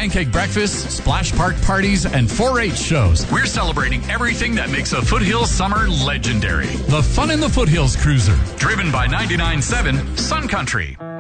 pancake breakfasts, splash park parties, and 4-H shows. We're celebrating everything that makes a Foothills summer legendary. The Fun in the Foothills Cruiser, driven by 99.7 Sun Country.